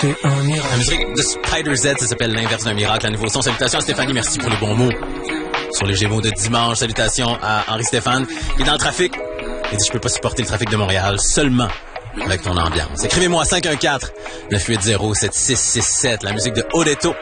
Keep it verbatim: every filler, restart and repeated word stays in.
T'es un miracle. La musique de Spider Z, ça s'appelle L'inverse d'un miracle. Un nouveau son. Salutations à Stéphanie, merci pour les bons mots. Sur les Gémeaux de dimanche, salutations à Henri Stéphane, qui est dans le trafic. Il dit, je peux pas supporter le trafic de Montréal, seulement avec ton ambiance. Écrivez-moi cinq un quatre, neuf huit zéro, sept six six sept, la musique de Odetto.